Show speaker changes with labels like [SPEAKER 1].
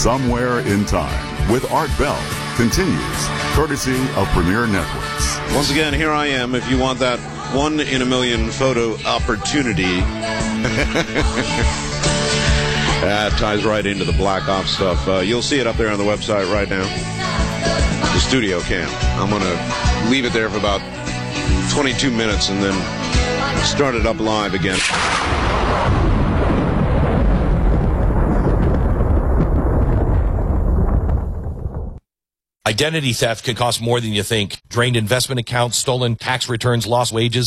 [SPEAKER 1] Somewhere in Time with Art Bell continues, courtesy of Premier Networks.
[SPEAKER 2] Once again, here I am. If you want that 1 in a million photo opportunity, that ties right into the Black Ops stuff. You'll see it up there on the website right now. The studio cam. I'm going to leave it there for about 22 minutes and then start it up live again.
[SPEAKER 3] Identity theft can cost more than you think. Drained investment accounts, stolen tax returns, lost wages.